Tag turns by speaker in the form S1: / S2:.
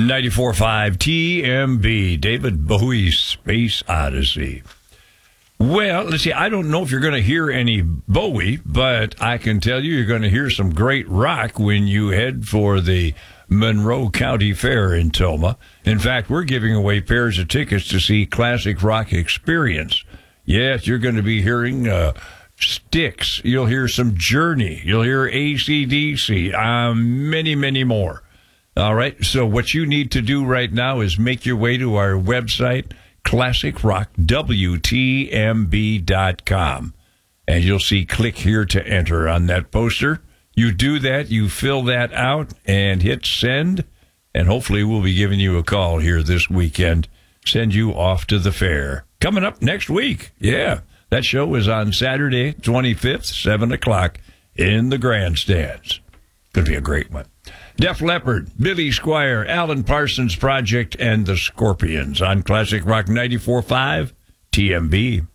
S1: 94.5 TMB, David Bowie's Space Odyssey. Well, let's see, I don't know if you're going to hear any Bowie, but I can tell you're going to hear some great rock when you head for the Monroe County Fair in Toma. In fact, we're giving away pairs of tickets to see Classic Rock Experience. Yes, you're going to be hearing Styx. You'll hear some Journey. You'll hear AC/DC. Many, many more. All right, so what you need to do right now is make your way to our website, classicrockwtmb.com, and you'll see click here to enter on that poster. You do that, you fill that out, and hit send, and hopefully we'll be giving you a call here this weekend, send you off to the fair. Coming up next week, yeah, that show is on Saturday, 25th, 7 o'clock in the grandstands. Could be a great one. Def Leppard, Billy Squier, Alan Parsons Project, and the Scorpions on Classic Rock 94.5 TMB.